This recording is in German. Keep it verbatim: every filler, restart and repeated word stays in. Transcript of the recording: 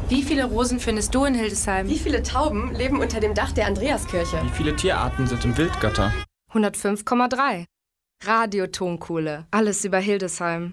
Wie viele Rosen findest du in Hildesheim? Wie viele Tauben leben unter dem Dach der Andreaskirche? Wie viele Tierarten sind im Wildgatter? hundertfünf Komma drei. Radio Tonkuhle. Alles über Hildesheim.